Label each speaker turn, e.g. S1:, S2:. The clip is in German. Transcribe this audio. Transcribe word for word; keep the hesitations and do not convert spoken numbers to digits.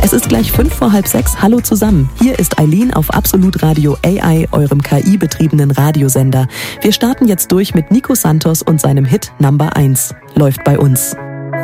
S1: Es ist gleich fünf vor halb sechs. Hallo zusammen. Hier ist Eileen auf Absolut Radio A I, eurem K I-betriebenen Radiosender. Wir starten jetzt durch mit Nico Santos und seinem Hit Number eins. Läuft bei uns.